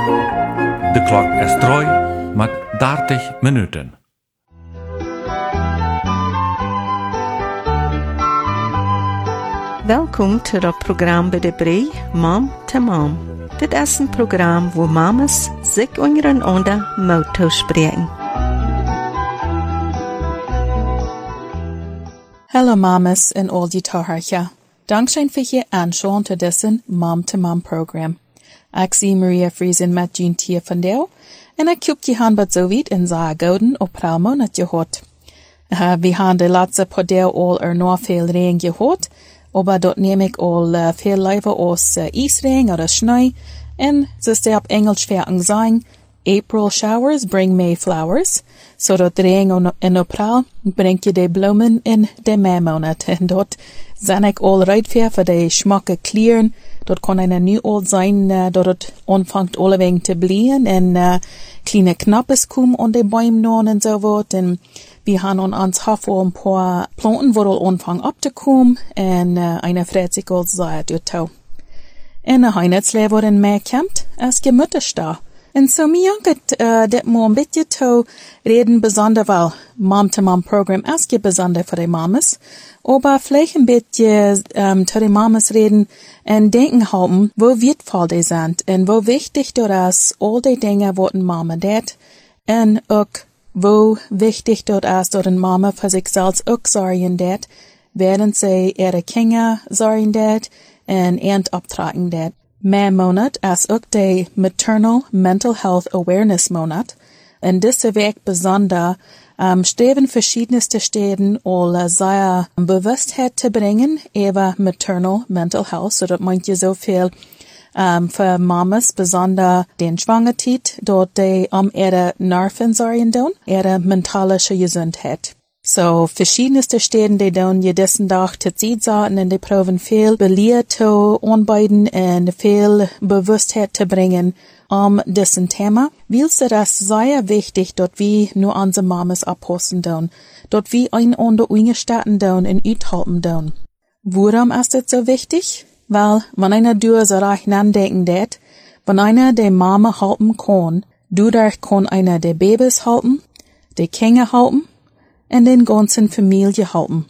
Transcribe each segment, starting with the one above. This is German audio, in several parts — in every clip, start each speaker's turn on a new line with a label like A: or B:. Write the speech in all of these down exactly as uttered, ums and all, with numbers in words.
A: De klok is droi met dertig minuten.
B: Welkom to het programma bij de Bree, Mom to Mom. Dit is een programma waar mamas zich ondereinander mogen spreken.
C: Hallo mamas en al die tohartja. Dankzij voor je aanschauen te dessen Mom to Mom program. Ik zie Maria Friesen met Jean Tia van Deel en ik kijk je hand wat zo wiet en zei gouden op pralmo dat je hoort. Uh, we hebben de laatste podel al er nog veel regen gehoord, aber dort neem ik al uh, veel liever als uh, ijsregen of sneeuw en ze staan op Engels verken zijn April showers bring May flowers, zodat so regen en april brengt je de bloemen in de meimonat. En dort zijn ik al rijdt voor de schmakke kleren. Dort kan een nu al zijn, uh, dat het aanvangt alleweg te blieën en uh, kleine knappes komen aan de bomen en zo wat. En we hebben aan ons hof al een paar planten waar al aanvangen op te komen en uh, een freut zich al zeer door touw. En een heinetzleer worden meekomt als gemütlich da. En zo so, mi janket uh, dit mo een beetje te reden bijzonder wel mom-to-mom program als je bijzonder voor de mamas. Aber vielleicht ein bisschen um, zu den Mamas reden und denken haben, wo wertvoll die sind und wo wichtig das ist, all die Dinge, was eine Mama tut und auch wo wichtig das ist, dass eine Mama für sich selbst auch sorgen tut, während sie ihre Kinder sorgen tut und Ernt abtragen tut. Mai Monat ist auch der Maternal Mental Health Awareness Monat und diese Weg besonders Um, streben verschiedenste Städten, um sehr Bewusstheit zu bringen über maternal mental health, so dass manche so viel um, für Mamas, besonders den Schwangerzeit, dort die um ihre Nerven sorgen tun, ihre mentale Gesundheit. So, verschiedenste Städten, die tun jeden Tag zu Zeit sagen und die proben viel belehrt zu anbieten und viel Bewusstheit zu bringen um diesen Thema, weil sie das sehr wichtig, dort wir nur unsere Mamas abhosten tun, dort wir einander eingestatten tun und uthalten tun. Warum ist das so wichtig? Weil, wenn einer durch so reich nachdenken tät, wenn einer die Mama halten kann, dadurch kann einer die Babys halten, die Kinder halten und den ganzen Familie halten.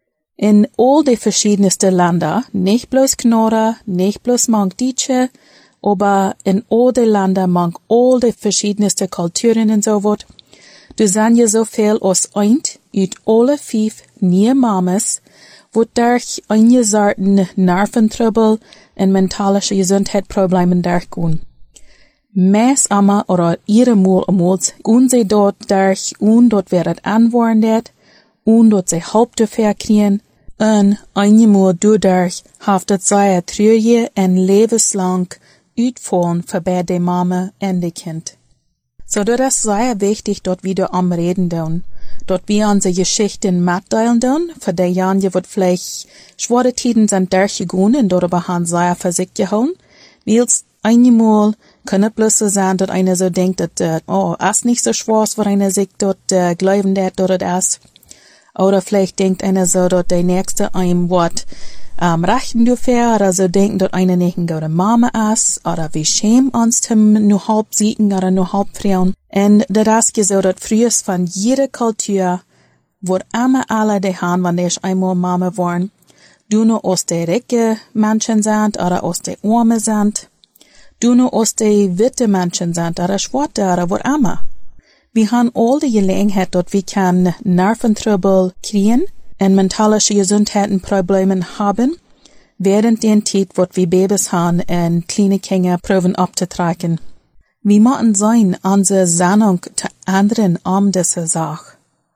C: In all die verschiedensten Länder, nicht bloß Knorre, nicht bloß Mangditsche, aber in all die Länder mang all die verschiedensten Kulturen und so wat. Du sind ja so viel als eint, ut alle fünf nie Mamas, wo durch eingesorten Nerventrouble und mentale Gesundheitsprobleme durchgehen. Meist ama oder ihre Mol amals gehen sie dort durch und dort wird anwartet und dort sie Halb dafür kriegen und einmal dadurch haftet sie trüge und lebenslang uitvallen für beide Mama und die Kind. So, das ist sehr wichtig, dort wieder am Reden tun. Dort wir unsere Geschichten mitteilen tun, für die Jahren, die vielleicht schwere Zeiten sind durchgegangen und darüber haben sehr für sich gehauen. Weil es einmal kann es bloß so sein, dass einer so denkt, dass, uh, oh, ist nicht so schwer, was einer sich dort uh, glauben, dass dort ist. Oder vielleicht denkt einer so, dass der Nächste einem Wort Um, rechten dafür, oder so denken, dass einer nicht eine gute Mama ist, oder wir schämen uns zum nur halb siegen oder nur halb Frauen. Und das ist so, dass früher von jeder Kultur, wo immer alle die haben, wenn die einmal Mama waren, du nur aus der reichen Menschen sind, oder aus der Arme sind, du nur aus der witte Menschen sind, oder schwarze, oder wo immer. Wir haben all die Gelegenheit, dass wir kann Nerventrouble kriegen, und mentale Gesundheitsprobleme haben, während den Zeit, wo wir Babys haben und kleine Kinder proben abzutragen. Wir müssen sein, unsere Sendung zu ändern um diese Sache.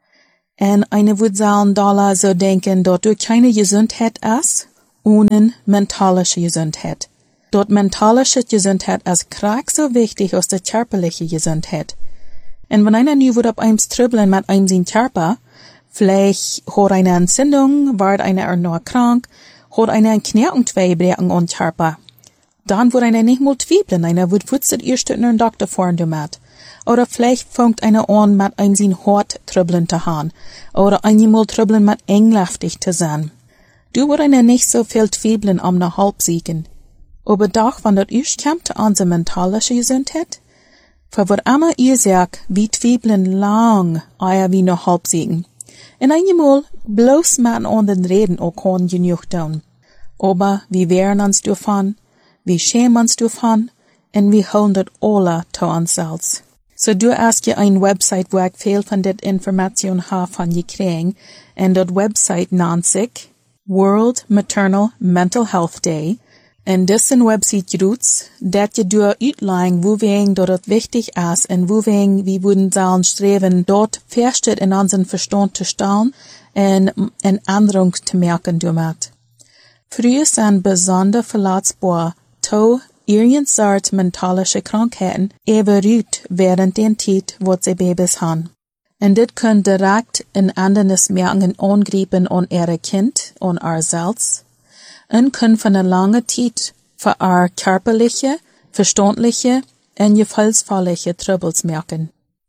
C: Und eine würde sagen, da so denken, dass du keine Gesundheit ist, ohne mentale Gesundheit. Dort mentale Gesundheit ist krank so wichtig als die körperliche Gesundheit. Und wenn einer nu wird auf einem strubbeln mit einem sein Körper, vielleicht hat eine Entzündung, wird einer noch krank, hat einer ein Knie und zwei Brechen und Körper. Dann wird einer nicht mal zweifeln, einer wird futzet erst in einen Doktor fahren damit. Oder vielleicht fängt einer an, mit einem sein Hort trübeln zu haben. Oder einmal trübeln mit englaftig zu sein. Du wird einer nicht so viel zweifeln, um nach halb siegen. Aber doch, wenn das erst kommt zu unserer mentalen Gesundheit, für was immer ihr sagt, wie Twibeln lang, eier wie noch halb siegen. En einmal bloß mit anderen reden auch kann genug tun. Aber wir wehren uns davon, wir schämen uns davon, und wir holen das alle zu uns selbst. So du hast ja eine Website, wo ich viel von der Information habe von gekriegt, und das Website nennt sich World Maternal Mental Health Day. En dessen Website roots, dat je door uitlegen wo wir dat het wichtig ist und wo wir wie würden sollen streben, dort feststeht in unseren Verstand zu stellen und eine Änderung zu merken damit. Früher sind besonders verletzbar, to irgendeine Art mentalische Krankheiten überrührt während der Zeit, wo sie Babys haben. Und das kann direkt in anderes Merken angreifen an ihre Kind, an ihr selbst, und können von einer langen Zeit für ihre körperliche, verstandliche und gefühlsvolle Troubles merken.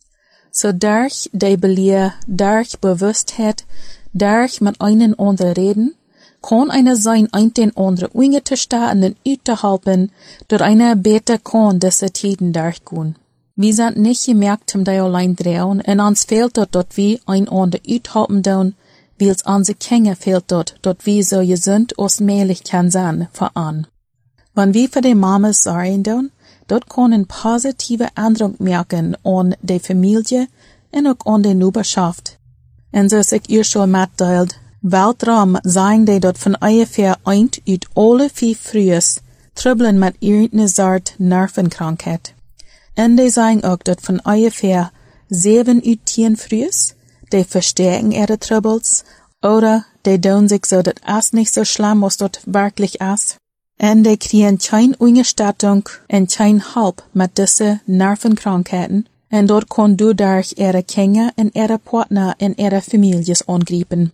C: So durch die Belehr, durch Bewusstheit, durch mit einem anderen reden, kann einer sein, ein den anderen unterstehen und unterhalten, dass einer besser kann diese Zeiten durchgehen. Wir sind nicht gemerkt, um die allein drehen, und uns fehlt dort, dass wir ein anderen uthalten tun, weil es unsere Kinder fehlt dort, dass wir so gesund als möglich kann sein, voran. Wenn wir für die Mamas sorgen tun, dort kann eine positive Änderung merken an die Familie und auch an die Nachbarschaft. Und so sich ihr schon mitteilt, Weltraum sagen die dort von ungefähr ein uit alle vier Frühs Trübeln mit irgendeiner Art Nervenkrankheit. Und die sagen auch dort von ungefähr sieben uit zehn Frühs, die verstärken ihre Troubles, oder die tun sich so, dass es nicht so schlimm, was dort wirklich ist. Und die kriegen keine Unterstützung und kein Help mit diesen Nervenkrankheiten, und dort kann du durch ihre Kinder und ihre Partner und ihre Familien angreifen.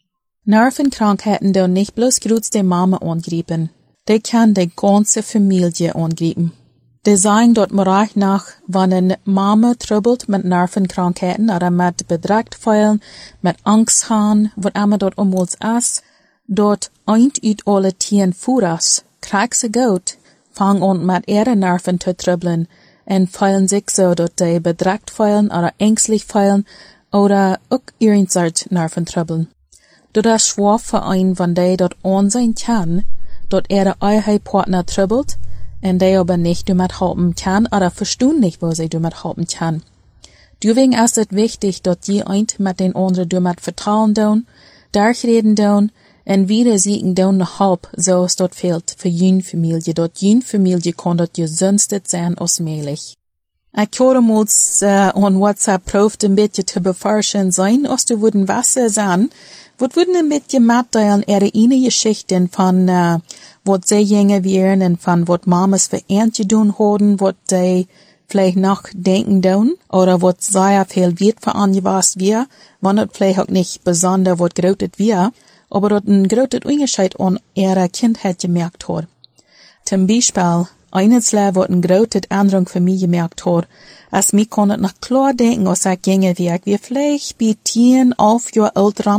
C: Nervenkrankheiten tun nicht bloß kurz die Mama angreifen, die kann die ganze Familie angreifen. Die sagen dort mir nach, wenn eine Mama troubled mit Nervenkrankheiten oder mit Bedrägtfeilen, mit Angst haben, was immer dort um uns ist, dort eint uit alle tien Furas, kriegt sie gut, fang an mit ihren Nerven zu troublen und feilen sich so, dort die Bedrägtfeilen oder ängstlich feilen oder auch irgendeine Nerven troublen. Dort ist schwer für einen, wenn die dort an sein kann, dort ihre eigene Partner troubelt, und die aber nicht damit helfen kann oder verstehen nicht, wo sie damit helfen kann. Deswegen ist es wichtig, dass die ein mit den anderen damit vertrauen tun, durchreden tun, und wieder siegen tun eine Help, so es dort fehlt für jene Familie. Dort jene Familie kann dort gesünstet sein als möglich. Ich höre mal äh, an WhatsApp probt ein bisschen zu beforschen sein, als du würden Wasser sein, was würden ein bisschen mitteilen, ihre eine Geschichten von, äh, was sie jünger wären und von was Mamas für Ernte tun haben, was sie vielleicht nachdenken tun, oder was sehr viel wird für angepasst wird, wenn es vielleicht auch nicht besonders was grotet wird, aber dort ein grotet Unterschied an ihrer Kindheit gemerkt hat. Zum Beispiel, eines Leben, was eine große Änderung für mich gemerkt hat, als mich kann es noch klar denken, als ich jünger wäre, wie vielleicht bei zehn, elf Jahre älter.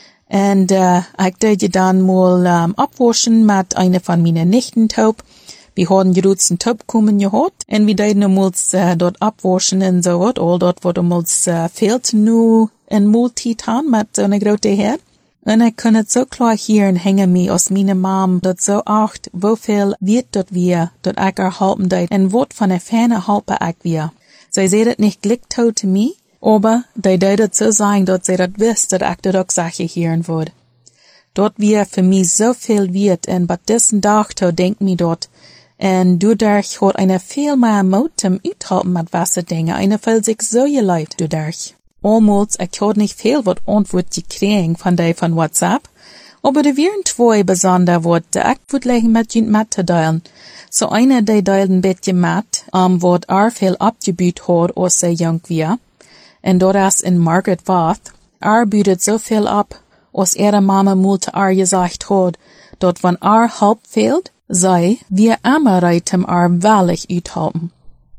C: Und äh, ich dachte dann mal ähm, abwaschen mit einer von meinen Nichtentaub. Wir haben gerade einen Taub kommen gehabt. Und wir dachten uns äh, dort abwaschen und so was. All dort, was uns äh, fehlt, nur ein Multitan mit so einer großen Herd. Und ich kann es so klar hier und hängen mich aus meiner Mom, dort so acht, wie viel wird dort wir, dort ich erhalten dort, und was von der Ferne halten ich wir. Sie seht nicht glicktot zu mir, aber die dort so sagen, dass sie das wisst, dass ich das auch Sache hören würde. Dort wir für mich so viel wird, und bei diesem Tag denkt mir dort, und dadurch hat eine viel mehr Mut zum Uthalten mit Wasserdinge, eine fühlt sich so geleitet dadurch. Almost, ich hab nicht viel wat Antwort gekriegt von die von WhatsApp, aber da wären zwei besonders wat ich würd legen mit jent mitteilen. So einer, die teilt ein bisschen mit, um, wat er viel abgebüht hat, als sie jung war. Und dort ist in Margaret Bath, er bietet so viel ab, als ihre Mama mal zu er gesagt hat, dort wenn er halb fehlt, sei, wir immer reitem er wahrlich uthalten.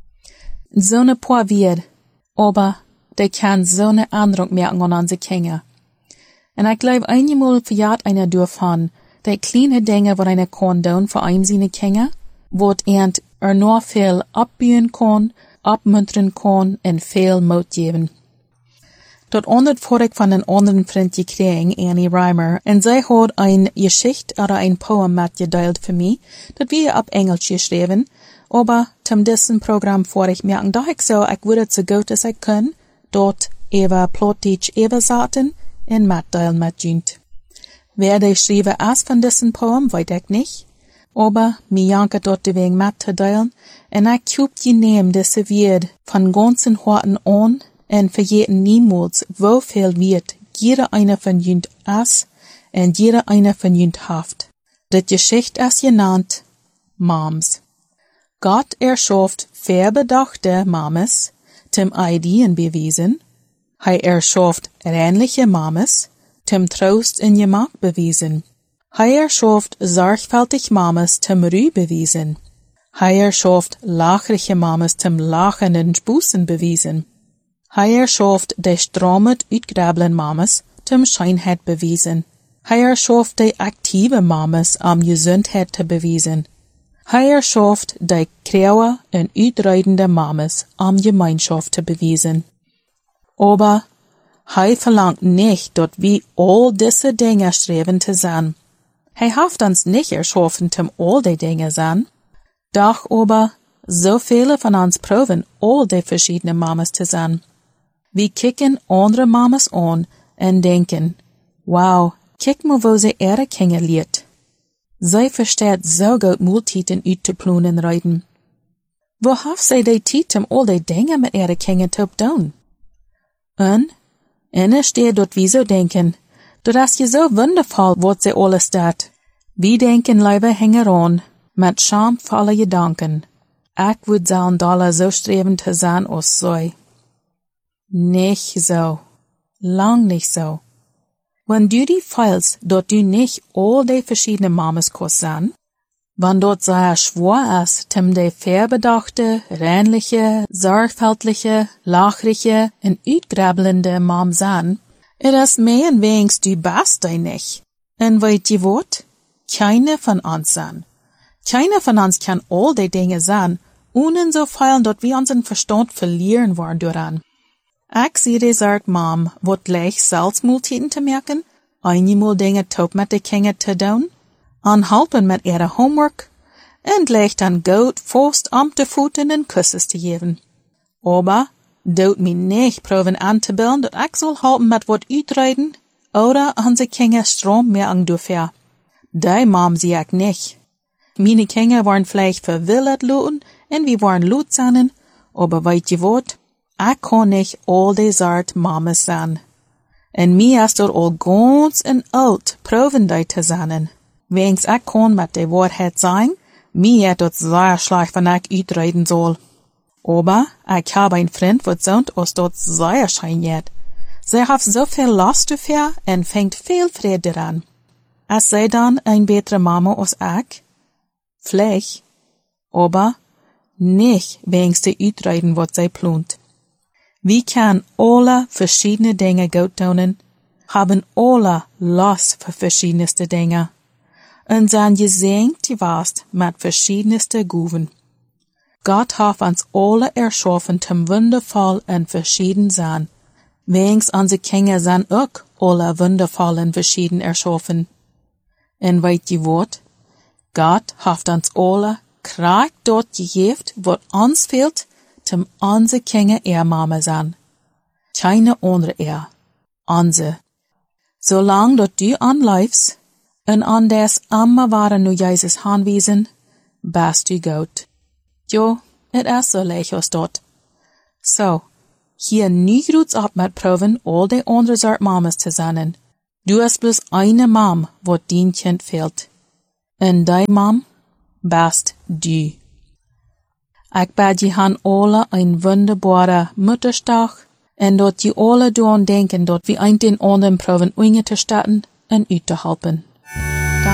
C: So ne paar wird, aber die kann so eine Änderung merken an unsere Kinder. Und ich glaube, einmal verjährt einer davon, die kleine Dinge, die einer kann tun für einem seine Kinder, wat eend er nog veel opbouwen kon, opmunteren kon en veel moed geven. Tot onder voor ik van een anderen vriend gekregen, Annie Reimer, en zij had een Geschicht oder ein Poem mitgeteilt für mich, dat wir op Englisch geschrieben, aber zum diesen Programm vor ich merken, dass ich so, ich würde so gut als ich kann, dort über Plattdeutsch übersetzen und mitteilen mitgehen. Wer der Schreiber ist von diesen Poem, weiß ich nicht, aber mir janke dort die Weg mitteilen, und ich hab die Namen diese Wert von ganzen Horten an, und vergeten niemals, wo viel wird jeder einer von jünd ist und jeder einer von jünd haft. Das Geschicht ist genannt Moms. Gott erschafft verbedachte Mames, zum Ideen bewiesen. Hij erschafft ähnliche Mames, zum Trost in Gemach bewiesen. Hij erschafft sorgfältig Mames, zum Ruhe bewiesen. Hij erschafft lachrige Mames, zum Lachen und Bußen bewiesen. Hij erschafft de stromet uitgrabelen Mames, zum Scheinheit bewiesen. Hij erschafft de aktive Mames, am Gesundheit te bewiesen. Hij erschafft de krauwe en uitrijdende Mames, am Gemeinschaft te bewiesen. Aber hij verlangt nicht, dat wir all diese Dinge streben zu sein. Hij heeft uns nicht erschaffen, zum all die Dinge sein. Doch aber, so viele von uns proben, all die verschiedenen Mames zu sein. Wir kicken andere Mamas an und denken, wow, kijk mal, wo sie ihre Kinder leert. Sie versteht so gut Multiten uit te ploen en rijden. Wo heeft sie die Tijd om al die Dinge mit ihre Kinder te doen? Und, inne steht dort wie so denken, dat is je so wundervoll, wat sie alles dat. Wir denken lieber hänger an, mit schamvolle Gedanken. Ich würd sagen, Dollar so streben zu sein als sei. Nicht so. Lang nicht so. Wenn du die fühlst, dass du nicht all die verschiedenen Mamas kannst sein, wenn dort sehr schwer ist, zum die verbedachte, reinliche, sorgfältige, lachrige und uitgrabelende Mam sein, it is mehr und wenigstens du bist die nicht. Und weißt ihr was? Keine von uns sein. Keiner von uns kann all die Dinge sein, ohne so viel, dass wir unseren Verstand verlieren wollen daran. Ich sehe, sagt Mom, wat gleich selbst Multiten zu merken, einmal Dinge top mit den Kindern zu tun, anhalten mit ihrer Homework, und gleich dann gut fast am de Pfoten und Küsses zu geben. Aber, dort mir nicht proben anzubilden, dass ich soll halten mit wat uitreden, oder unsere Kinder Strom merken dürfen. Die Mom sehe ich nicht. Meine Kinder waren vielleicht verwildet luten, und wir waren lutsanen, aber weißt ihr wat? Ich kann nicht all die Art Mamas sein. Und mir ist dort all ganz und alt proben die zu sein. Wenigstens ich kann mit der Wahrheit sagen, mir ist dort sehr schlecht, wenn ich uitreden soll. Aber ich habe einen Freund, der sagt, dass dort sehr schein wird. Sie hat so viel Last dafür und fängt viel Freude daran. Ist sie dann ein bessere Mama als ich? Vielleicht. Aber nicht wenigstens die uitreden, was sie plant. Wir können alle verschiedene Dinge gut tun, haben alle Lust für verschiedenste Dinge und sind gesegnet gewast mit verschiedenste Guven. Gott hat uns alle erschaffen zum wundervoll und verschieden sein. Wenigstens unsere Kinder sind auch alle wundervoll und verschieden erschaffen. Und weißt ihr was? Gott hat uns alle Kraft dort gegeben, was uns fehlt, zum unsere Kinder ihr Mama sein. Keine andere er. Unsere. Solange dort du anläufst und an des immer waren nur Jesus anwiesen, bist du gut. Jo, it is so leicht als dort. So, hier nie gruts ab mit proben, all die andere Sort Mamas zu sein. Du hast bloß eine Mam, wo dein Kind fehlt. Und dein Mam bist du. Ich bid je han alle ein wunderbarer Mutterstag und dort die alle daran denken, dort wie ein den anderen proben, Unge zu starten und uitzuhelpen.